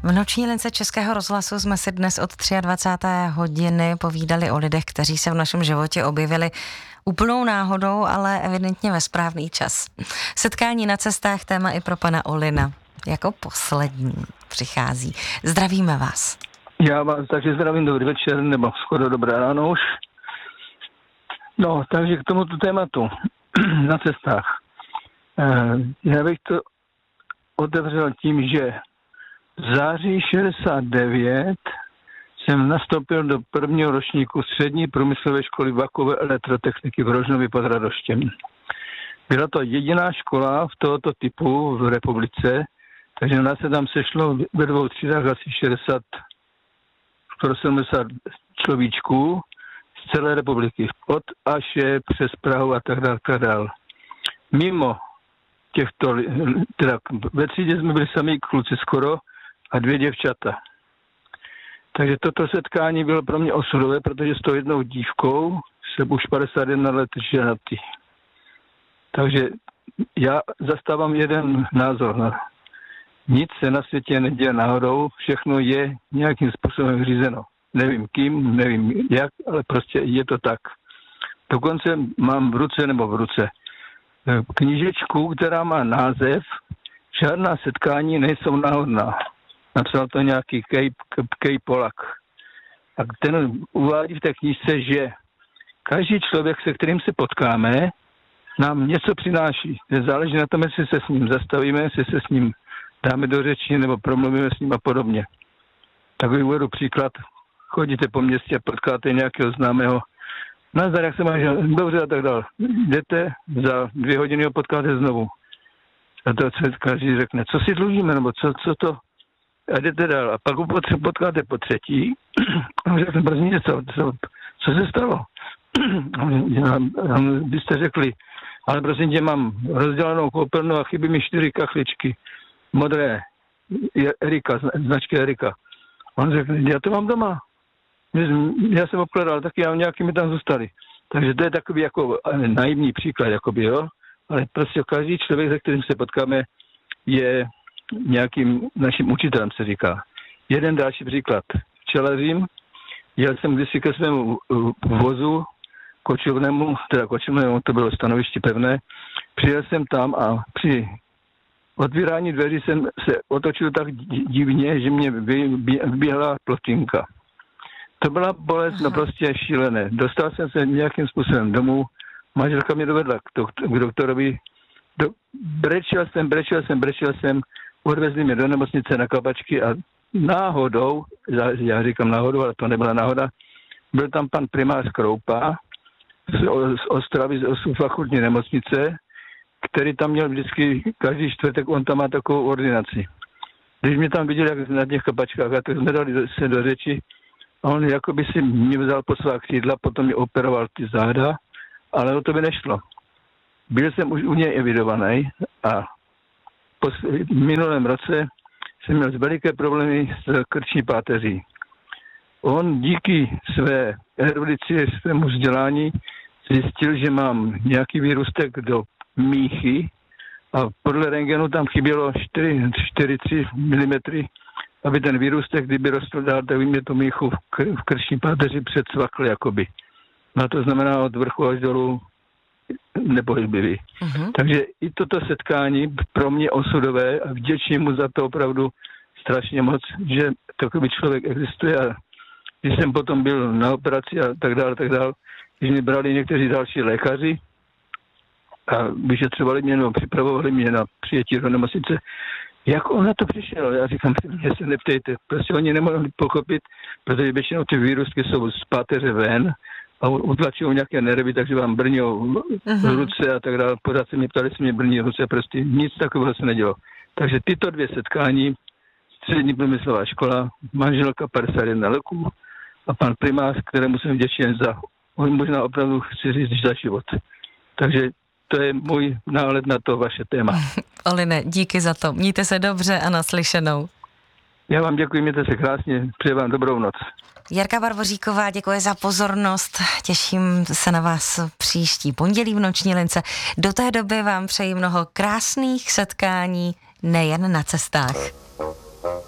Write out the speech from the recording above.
V noční lince Českého rozhlasu jsme si dnes od 23. hodiny povídali o lidech, kteří se v našem životě objevili úplnou náhodou, ale evidentně ve správný čas. Setkání na cestách, téma i pro pana Olina. Jako poslední přichází. Zdravíme vás. Já vás takže zdravím, dobrý večer, nebo skoro dobré ráno už. No, takže k tomuto tématu na cestách. Já bych to otevřel tím, že v září 69 jsem nastoupil do prvního ročníku střední průmyslové školy vakové elektrotechniky v Rožnově pod Radoštěm. Byla to jediná škola v tohoto typu v republice, takže nás se tam sešlo ve dvou třídách asi 60, skoro 70 človíčků z celé republiky. Od Aše přes Prahu a tak dále. Mimo těchto, teda ve třídě jsme byli sami kluci skoro a 2 děvčata. Takže toto setkání bylo pro mě osudové, protože s tou jednou dívkou jsem už 51 let ženatý. Takže já zastávám jeden názor. Nic se na světě neděje náhodou, všechno je nějakým způsobem řízeno. Nevím kým, nevím jak, ale prostě je to tak. Dokonce mám v ruce knížečku, která má název Žádná setkání nejsou náhodná. Napsal to nějaký Kej Polak. A ten uvádí v té knížce, že každý člověk, se kterým se potkáme, nám něco přináší. Záleží na tom, jestli se s ním zastavíme, jestli se s ním dáme do řeči nebo promluvíme s ním a podobně. Takový uvedu příklad. Chodíte po městě a potkáte nějakého známého. Nazdar, jak se máš, dobře a tak dále. Jdete, za 2 hodiny ho potkáte znovu. A to každý řekne, co si dlužíme, nebo co to? A jdete dál. A pak ho potkáte po třetí. A on řekne, prosím tě, co se stalo? Vy jste řekli, ale prosím tě, mám rozdělanou koupelnu a chybí mi 4 kachličky. Modré, Erika, značky Erika. On řekne, já to mám doma. Já jsem obkladal, taky a nějaký mi tam zůstali. Takže to je takový jako naivní příklad, jakoby, jo. Ale prostě každý člověk, se kterým se potkáme, je nějakým naším učitelem, se říká. Jeden další příklad. Včelařím, jel jsem kdysi ke svému vozu kočovnému, to bylo stanoviště pevné, přijel jsem tam a při otvírání dveří jsem se otočil tak divně, že mě vyběhla plotinka. To byla bolest, no prostě šílené. Dostal jsem se nějakým způsobem domů, manželka mě dovedla k doktorovi, brečel jsem, odvezli mě do nemocnice na kapačky a náhodou, já říkám náhodou, ale to nebyla náhoda, byl tam pan primář Kroupa z Ostravy, z fakultní nemocnice, který tam měl vždycky každý čtvrtek, on tam má takovou ordinaci. Když mě tam viděl, jak na těch kapačkách, a tak jsme dali se do řeči, a on jakoby si mě vzal po svá křídla, potom mě operoval ty záda, ale o to by nešlo. Byl jsem už u něj evidovaný a v minulém roce jsem měl veliké problémy s krční páteří. On díky své erudici, svému vzdělání zjistil, že mám nějaký výrůstek do míchy a podle rentgenu tam chybělo 4-3 mm, aby ten výrůstek, kdyby rostl dál, tak by mě tu míchu v krční páteři předsvakl jakoby. No to znamená od vrchu až dolů nepohybivý. Uh-huh. Takže i toto setkání pro mě osudové a vděčím mu za to opravdu strašně moc, že takový člověk existuje a když jsem potom byl na operaci a tak dále, když mě brali někteří další lékaři a vyšetřovali mě nebo připravovali mě na přijetí do nemocnice, jak on na to přišel? Já říkám, mě se neptejte. Prostě oni nemohli pochopit, protože většinou ty výrůstky jsou z páteře ven a utlačují nějaké nervy, takže vám brňou ruce a tak dále. Pořád se mě ptali, jestli mě brní ruce, prostě nic takového se nedělo. Takže tyto 2 setkání, střední průmyslová škola, manželka 51 leků a pan primář, kterému jsem vděčen za, možná opravdu chci říct, za život. Takže to je můj náhled na to vaše téma. Oline, díky za to. Mějte se dobře a naslyšenou. Já vám děkuji, mějte se krásně. Přeji vám dobrou noc. Jarka Barboříková, děkuji za pozornost. Těším se na vás příští pondělí v noční lince. Do té doby vám přeji mnoho krásných setkání, nejen na cestách.